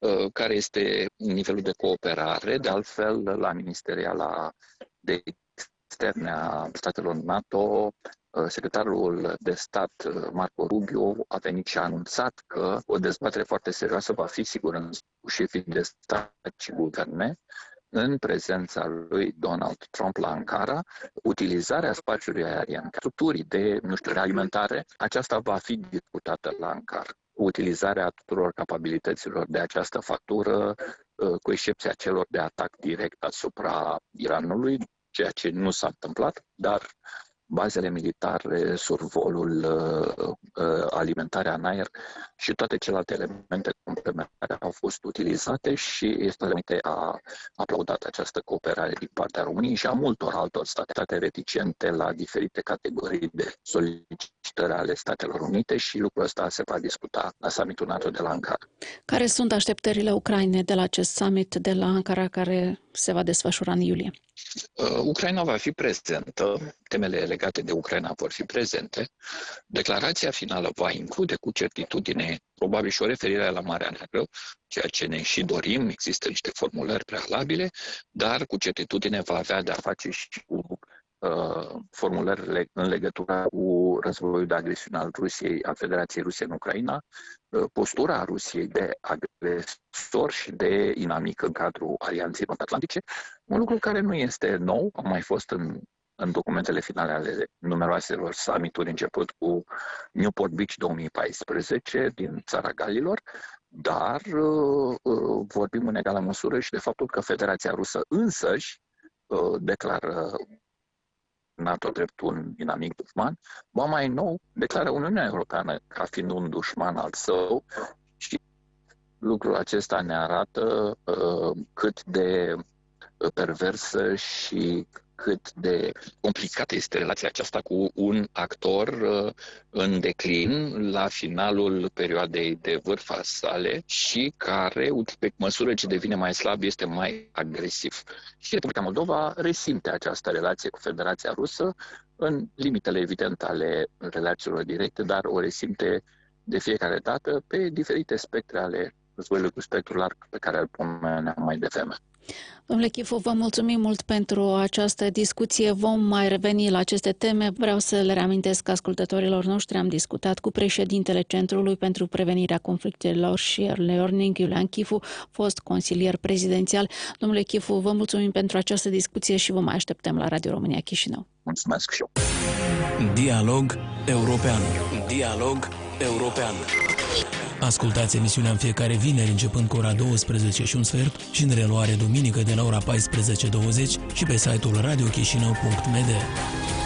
care este nivelul de cooperare. De altfel, la Ministeriala de Externe a statelor NATO, secretarul de stat Marco Rubio a venit și a anunțat că o dezbatere foarte serioasă va fi sigur cu șefii de stat și guverne în prezența lui Donald Trump la Ankara, utilizarea spațiului aerian, structurii de, realimentare, aceasta va fi discutată la Ankara. Utilizarea tuturor capabilităților de această factură, cu excepția celor de atac direct asupra Iranului, ceea ce nu s-a întâmplat, dar bazele militare, survolul, alimentarea în aer și toate celelalte elemente complementare au fost utilizate și este a aplaudat această cooperare din partea României și a multor altor state reticente la diferite categorii de solicitări ale Statelor Unite și lucrul ăsta se va discuta la summitul NATO de la Ankara. Care sunt așteptările Ucrainei de la acest summit de la Ankara care se va desfășura în iulie? Ucraina va fi prezentă, temele legate de Ucraina vor fi prezente. Declarația finală va include cu certitudine probabil și o referire la Marea Neagră, ceea ce ne și dorim, există niște formulări prealabile, dar cu certitudine va avea de-a face și cu formulări în legătură cu războiul de agresiune al Rusiei, a Federației Ruse în Ucraina, postura Rusiei de agresor și de inamic în cadrul Alianței Nord-Atlantice, un lucru care nu este nou, a mai fost în documentele finale ale numeroaselor summituri, început cu Newport Beach 2014 din Țara Galilor, dar vorbim în egală măsură și de faptul că Federația Rusă însăși declară NATO drept un inamic dușman, ba mai nou declară Uniunea Europeană ca fiind un dușman al său și lucrul acesta ne arată cât de perversă și cât de complicată este relația aceasta cu un actor în declin la finalul perioadei de vârf a sale și care, pe măsură ce devine mai slab, este mai agresiv. Și Republica Moldova resimte această relație cu Federația Rusă în limitele evidente ale relațiilor directe, dar o resimte de fiecare dată pe diferite spectre ale războiului cu spectrul larg pe care îl pomeneam mai devreme. Domnule Chifu, vă mulțumim mult pentru această discuție. Vom mai reveni la aceste teme. Vreau să le reamintesc ascultătorilor noștri. Am discutat cu președintele Centrului pentru Prevenirea Conflictelor și Early Warning, Iulian Chifu, fost consilier prezidențial. Domnule Chifu, vă mulțumim pentru această discuție și vă mai așteptăm la Radio România Chișinău. Mulțumesc și eu. Dialog European. Dialog European. Ascultați emisiunea în fiecare vineri începând cu ora 12 și un sfert și în reluare duminică de la ora 14:20 și pe site-ul radiochișinău.md.